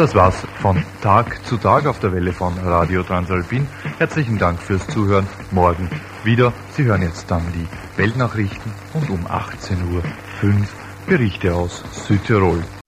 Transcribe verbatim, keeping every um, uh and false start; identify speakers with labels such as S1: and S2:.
S1: das war's von Tag zu Tag auf der Welle von Radio Transalpin. Herzlichen Dank fürs Zuhören. Morgen wieder. Sie hören jetzt dann die Weltnachrichten und um achtzehn Uhr fünf Berichte aus Südtirol.